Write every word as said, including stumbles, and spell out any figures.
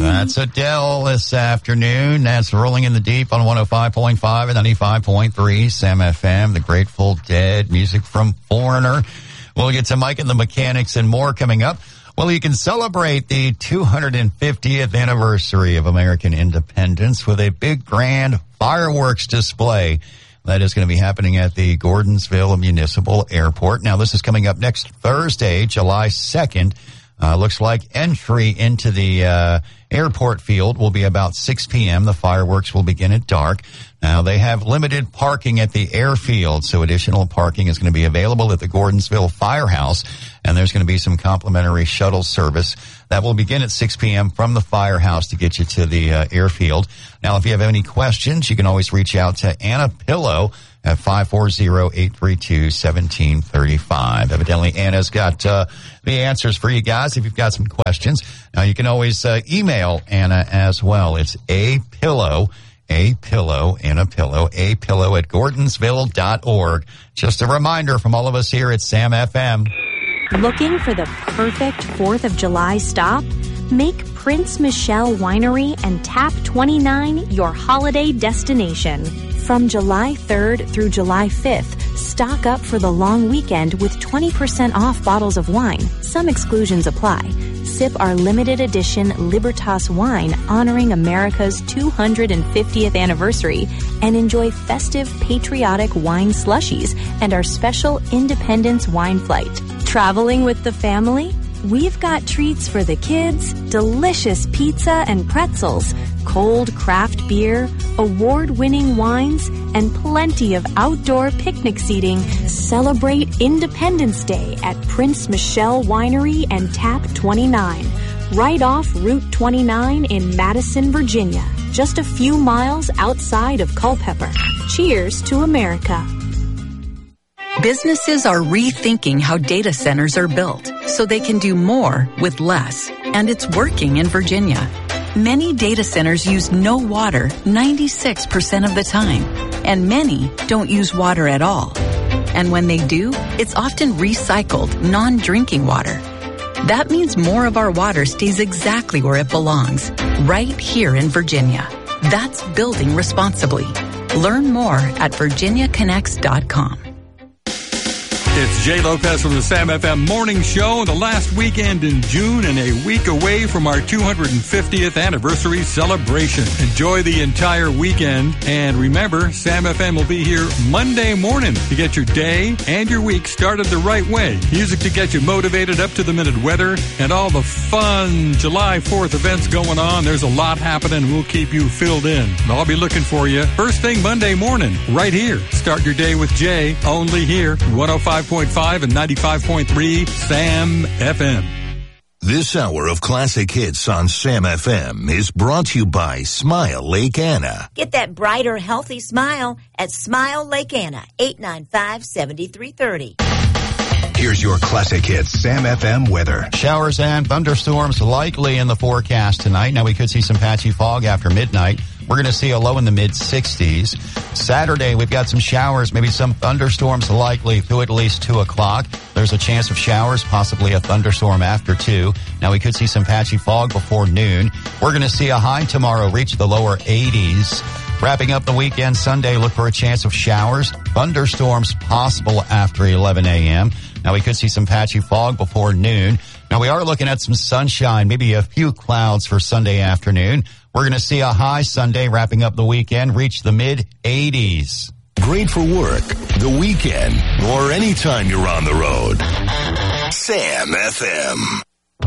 That's Adele this afternoon. That's Rolling in the Deep on one oh five point five and ninety-five point three Sam F M. The Grateful Dead, music from Foreigner. We'll get to Mike and the Mechanics and more coming up. Well, you can celebrate the two hundred fiftieth anniversary of American independence with a big grand fireworks display. That is going to be happening at the Gordonsville Municipal Airport. Now, this is coming up next Thursday, July second. Uh, looks like entry into the uh, airport field will be about six p.m. The fireworks will begin at dark. Now, they have limited parking at the airfield, so additional parking is going to be available at the Gordonsville Firehouse, and there's going to be some complimentary shuttle service that will begin at six p.m. from the firehouse to get you to the uh, airfield. Now, if you have any questions, you can always reach out to Anna Pillow at five four zero, eight three two, one seven three five. Evidently, Anna's got uh, the answers for you guys if you've got some questions. Now, you can always uh, email Anna as well. It's a pillow, a pillow, Anna Pillow, a pillow at gordonsville dot org. Just a reminder from all of us here at Sam F M. Looking for the perfect fourth of July stop? Make Prince Michelle Winery and Tap twenty-nine your holiday destination. From July third through July fifth, stock up for the long weekend with twenty percent off bottles of wine. Some exclusions apply. Sip our limited edition Libertas wine honoring America's two hundred fiftieth anniversary and enjoy festive patriotic wine slushies and our special Independence wine flight. Traveling with the family? We've got treats for the kids, delicious pizza and pretzels, cold craft beer, award-winning wines, and plenty of outdoor picnic seating. Celebrate Independence Day at Prince Michelle Winery and Tap twenty-nine, right off Route twenty-nine in Madison, Virginia, just a few miles outside of Culpeper. Cheers to America. Businesses are rethinking how data centers are built so they can do more with less, and it's working in Virginia. Many data centers use no water ninety-six percent of the time, and many don't use water at all. And when they do, it's often recycled, non-drinking water. That means more of our water stays exactly where it belongs, right here in Virginia. That's building responsibly. Learn more at virginia connects dot com. It's Jay Lopez from the Sam F M Morning Show, the last weekend in June and a week away from our two hundred fiftieth anniversary celebration. Enjoy the entire weekend, and remember, Sam F M will be here Monday morning to get your day and your week started the right way. Music to get you motivated, up to the minute weather, and all the fun July fourth events going on. There's a lot happening. We'll keep you filled in. I'll be looking for you first thing Monday morning, right here. Start your day with Jay, only here, one oh five point five and ninety-five point three Sam F M. This hour of classic hits on Sam F M is brought to you by Smile Lake Anna. Get that brighter, healthy smile at Smile Lake Anna, eight nine five, seven three three zero. Here's your classic hits Sam F M weather. Showers and thunderstorms likely in the forecast tonight. Now, we could see some patchy fog after midnight. We're going to see a low in the mid-sixties. Saturday, we've got some showers, maybe some thunderstorms likely through at least two o'clock. There's a chance of showers, possibly a thunderstorm after two. Now, we could see some patchy fog before noon. We're going to see a high tomorrow reach the lower eighties. Wrapping up the weekend Sunday, look for a chance of showers, thunderstorms possible after eleven a.m. Now, we could see some patchy fog before noon. Now, we are looking at some sunshine, maybe a few clouds for Sunday afternoon. We're going to see a high Sunday, wrapping up the weekend, reach the mid-eighties. Great for work, the weekend, or anytime you're on the road. Sam F M.